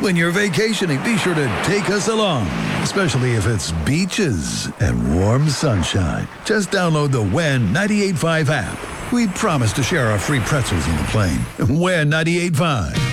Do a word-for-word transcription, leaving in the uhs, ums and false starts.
When you're vacationing, be sure to take us along, especially if it's beaches and warm sunshine. Just download the W E N ninety-eight point five app. We promise to share our free pretzels on the plane. W E N ninety-eight point five.